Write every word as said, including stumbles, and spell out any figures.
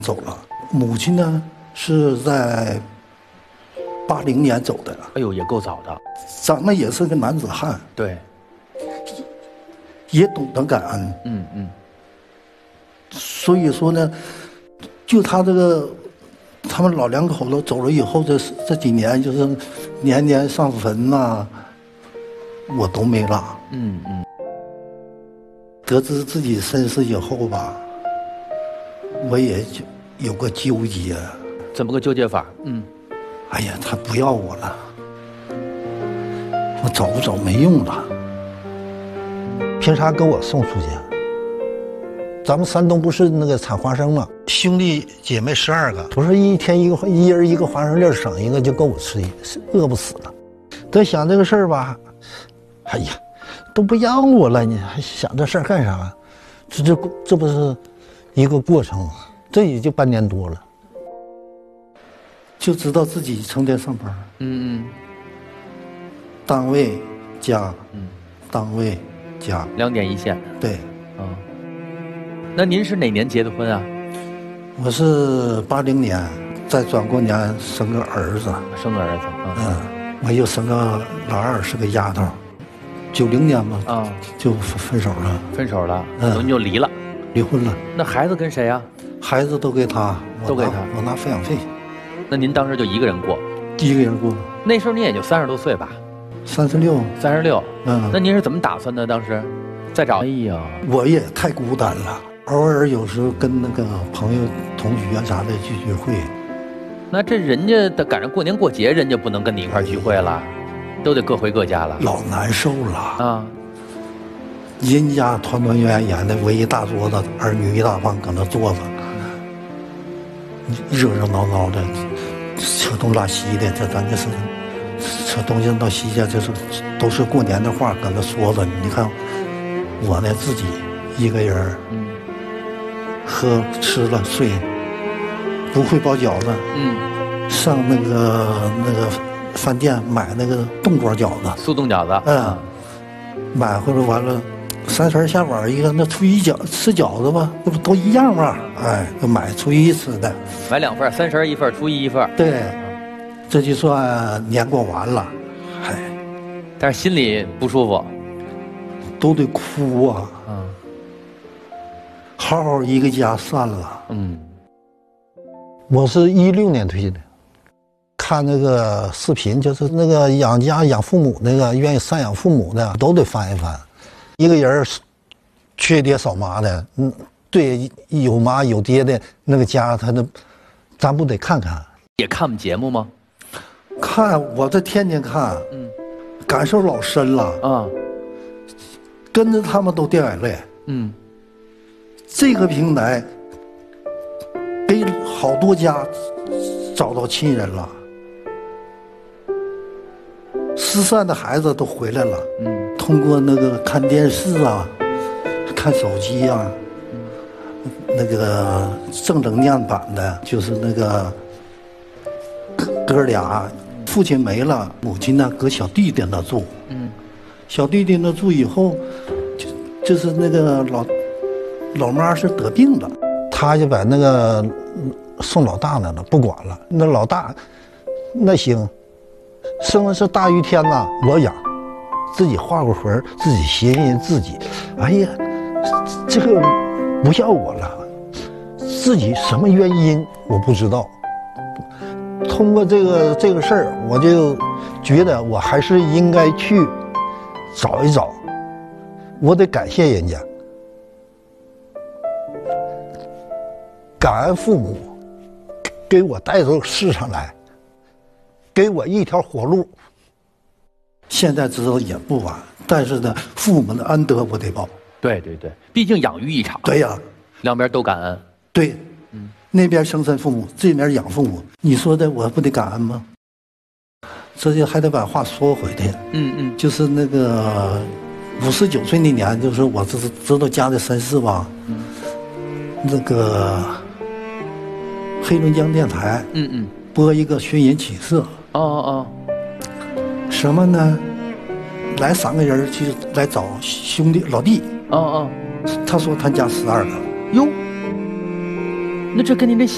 走了。母亲呢是在八零年走的。 哎呦，也够早的。 长得也是个男子汉， 对， 也懂得感恩。 嗯嗯。 所以说呢，就他这个，他们老两口子走了以后，这这几年就是年年上坟呐、啊，我都没落。 嗯嗯。 得知自己身世以后吧，我也就有个纠结。 怎么个纠结法？嗯。 哎呀，他不要我了，我走不走没用了。 凭啥跟我送出去？咱们山东不是那个产花生吗？兄弟姐妹十二个，不是一天一个一人一个花生粒省一个就够我吃，饿不死了。得想这个事儿吧，哎呀，都不要我了，你还想这事儿干啥？这这这不是一个过程吗？这也就半年多了， 就知道自己成天上班。 嗯嗯。 单位家， 嗯， 单位家， 两点一线。 对。 啊。那您是哪年结的婚啊？ 我是八零年，再转过年生个儿子， 生个儿子。嗯。 嗯，我又生个老二，是个丫头。九零年嘛， 啊， 就分手了。 分手了，嗯，您就离了， 离婚了。 那孩子跟谁啊？ 孩子都给他， 都给他， 我拿抚养费。 那您当时就一个人过？ 一个人过。 那时候您也就三十多岁吧？ 三十六。 三十六。 嗯。 那您是怎么打算的？当时再找？哎呀， 我也太孤单了。偶尔有时候跟那个朋友、同学啊啥的聚聚会。 那这人家的赶上过年过节，人家不能跟你一块聚会了，都得各回各家了。 老难受了啊！ 人家团团圆圆的围一大桌子，儿女一大帮搁那坐着，热热闹闹的，扯东拉西的，这咱就是扯东西到西家，就是都是过年的话搁那说着。你看我呢，自己一个人，嗯，喝吃了睡，不会包饺子， 嗯， 上那个那个饭店买那个冻锅饺子， 速冻饺子， 嗯，买回来完了。三十下碗一个，那初一饺吃饺子吧，那不都一样吗？哎，就买初一吃的， 买两份，三十一份，初一一份。 对，这就算年过完了，哎， 但是心里不舒服， 都得哭啊。 嗯， 好好一个家散了。 嗯， 我是一六年退的，看那个视频，就是那个养家养父母那个愿意赡养父母的，都得翻一翻。一个人缺爹少妈的，嗯，对，有妈有爹的那个家，他那咱不得看看？ 也看我们节目吗？ 看，我这天天看，嗯，感受老深了啊，跟着他们都掉眼泪。嗯，这个平台给好多家找到亲人了，失散的孩子都回来了。嗯。通过那个看电视啊，看手机啊，那个正能量版的，就是那个哥俩，父亲没了，母亲呢搁小弟弟那住。嗯，小弟弟那住以后，就就是那个老老妈是得病了， 他就把那个送老大那了，不管了。那老大那行，生的是大雨天呐，我养。自己画过魂，自己寻寻自己，哎呀，这个不要我了，自己什么原因我不知道。通过这个这个事儿，我就觉得我还是应该去找一找，我得感谢人家，感恩父母给我带到世上来，给我一条活路。 现在知道也不晚，但是呢，父母的恩德我得报。 对对对，毕竟养育一场。 对呀， 两边都感恩。 对，嗯，那边生身父母，这边养父母，你说的我不得感恩吗？这就还得把话说回去。嗯嗯，就是那个五十九岁那年，就是我知知道家的身世吧。嗯，那个黑龙江电台，嗯嗯，播一个寻人启事。 哦哦哦。 什么呢？来三个人去来找兄弟老弟。 哦哦， 他说他家十二个。 哟，那这跟您这